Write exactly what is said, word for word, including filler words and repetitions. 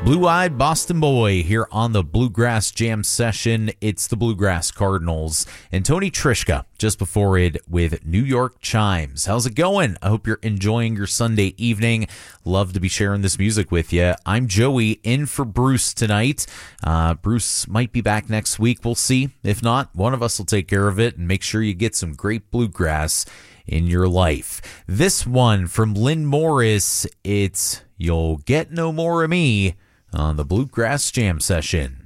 Blue-Eyed Boston Boy here on the Bluegrass Jam Session. It's the Bluegrass Cardinals and Tony Trischka just before it with New York Chimes. How's it going? I hope you're enjoying your Sunday evening. Love to be sharing this music with you. I'm Joey, in for Bruce tonight. Uh, Bruce might be back next week. We'll see. If not, one of us will take care of it and make sure you get some great bluegrass in your life. This one from Lynn Morris. It's You'll Get No More of Me on the Bluegrass Jam Session.